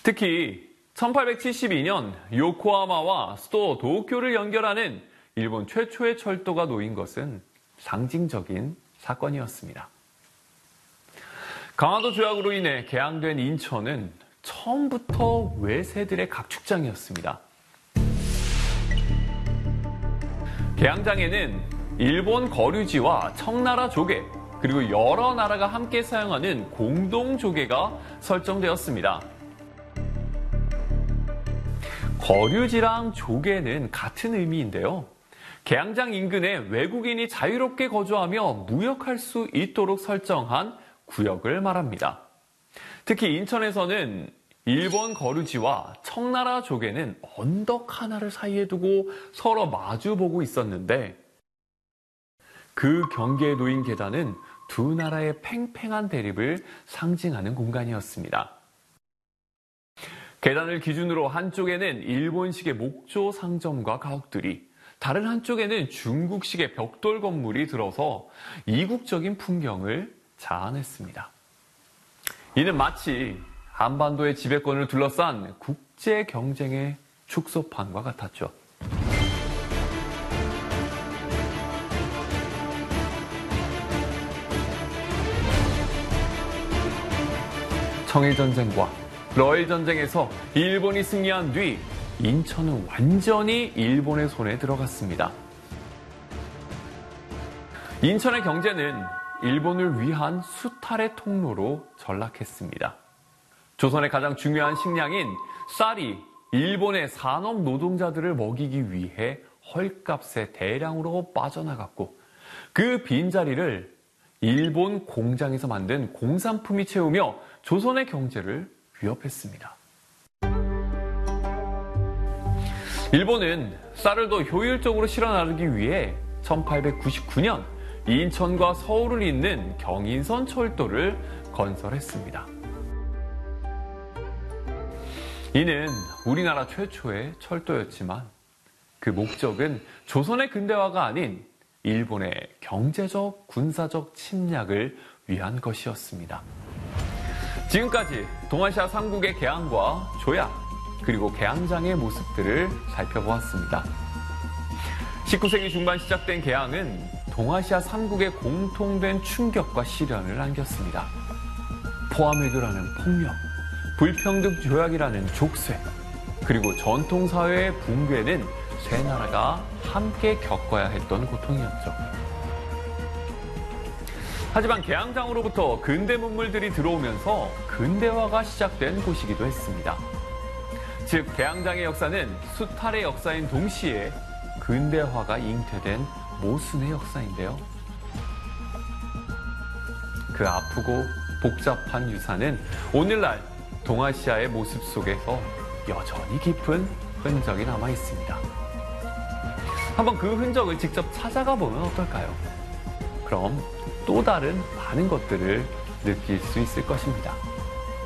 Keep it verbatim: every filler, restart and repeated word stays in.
특히 천팔백칠십이 년 요코하마와 수도 도쿄를 연결하는 일본 최초의 철도가 놓인 것은 상징적인 사건이었습니다. 강화도 조약으로 인해 개항된 인천은 처음부터 외세들의 각축장이었습니다. 개항장에는 일본 거류지와 청나라 조개, 그리고 여러 나라가 함께 사용하는 공동 조개가 설정되었습니다. 거류지랑 조개는 같은 의미인데요. 개항장 인근에 외국인이 자유롭게 거주하며 무역할 수 있도록 설정한 구역을 말합니다. 특히 인천에서는 일본 거류지와 청나라 조개는 언덕 하나를 사이에 두고 서로 마주보고 있었는데 그 경계에 놓인 계단은 두 나라의 팽팽한 대립을 상징하는 공간이었습니다. 계단을 기준으로 한쪽에는 일본식의 목조 상점과 가옥들이, 다른 한쪽에는 중국식의 벽돌 건물이 들어서 이국적인 풍경을 자아냈습니다. 이는 마치 한반도의 지배권을 둘러싼 국제 경쟁의 축소판과 같았죠. 청일전쟁과 러일전쟁에서 일본이 승리한 뒤 인천은 완전히 일본의 손에 들어갔습니다. 인천의 경제는 일본을 위한 수탈의 통로로 전락했습니다. 조선의 가장 중요한 식량인 쌀이 일본의 산업 노동자들을 먹이기 위해 헐값에 대량으로 빠져나갔고 그 빈자리를 일본 공장에서 만든 공산품이 채우며 조선의 경제를 위협했습니다. 일본은 쌀을 더 효율적으로 실어 나르기 위해 천팔백구십구 년 인천과 서울을 잇는 경인선 철도를 건설했습니다. 이는 우리나라 최초의 철도였지만 그 목적은 조선의 근대화가 아닌 일본의 경제적, 군사적 침략을 위한 것이었습니다. 지금까지 동아시아 삼국의 개항과 조약, 그리고 개항장의 모습들을 살펴보았습니다. 십구 세기 중반 시작된 개항은 동아시아 삼국의 공통된 충격과 시련을 안겼습니다. 포함외교라는 폭력, 불평등 조약이라는 족쇄, 그리고 전통사회의 붕괴는 세 나라가 함께 겪어야 했던 고통이었죠. 하지만 개항장으로부터 근대 문물들이 들어오면서 근대화가 시작된 곳이기도 했습니다. 즉, 개항장의 역사는 수탈의 역사인 동시에 근대화가 잉태된 모순의 역사인데요. 그 아프고 복잡한 유산은 오늘날 동아시아의 모습 속에서 여전히 깊은 흔적이 남아 있습니다. 한번 그 흔적을 직접 찾아가 보면 어떨까요? 그럼 또 다른 많은 것들을 느낄 수 있을 것입니다.